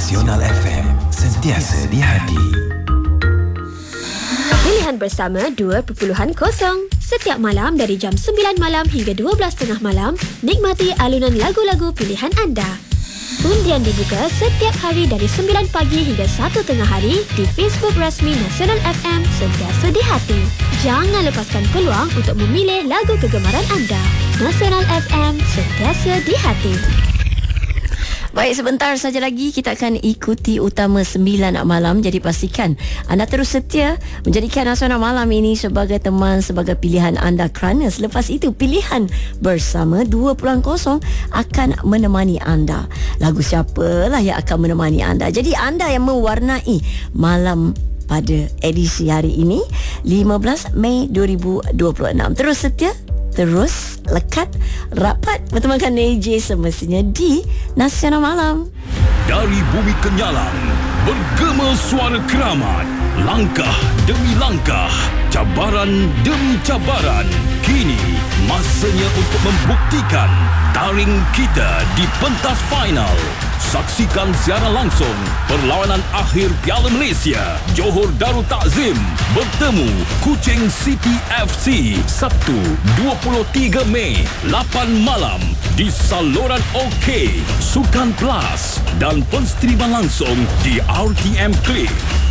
Nasional FM, sentiasa di hati. Pilihan bersama 2.0. Setiap malam dari jam 9 malam hingga 12.30 malam, nikmati alunan lagu-lagu pilihan anda. Undian dibuka setiap hari dari 9 pagi hingga 1 tengah hari di Facebook rasmi Nasional FM, sentiasa di hati. Jangan lepaskan peluang untuk memilih lagu kegemaran anda. Nasional FM, sentiasa di hati. Baik, sebentar saja lagi kita akan ikuti utama 9 malam. Jadi pastikan anda terus setia menjadikan Nasional Malam ini sebagai teman, sebagai pilihan anda, kerana selepas itu pilihan bersama 2.0 akan menemani anda. Lagu siapalah yang akan menemani anda? Jadi anda yang mewarnai malam pada edisi hari ini 15 Mei 2026. Terus setia, terus lekat, rapat bertemankan AJ semestinya di Nasional Malam. Dari bumi kenyalang, bergema suara keramat, langkah demi langkah, cabaran demi cabaran. Kini masanya untuk membuktikan taring kita di pentas final. Saksikan secara langsung perlawanan akhir Piala Malaysia. Johor Darul Takzim bertemu Kuching City FC Sabtu 23 Mei 8 malam di saluran OK, Sukan Plus dan penstriman langsung di RTM Click.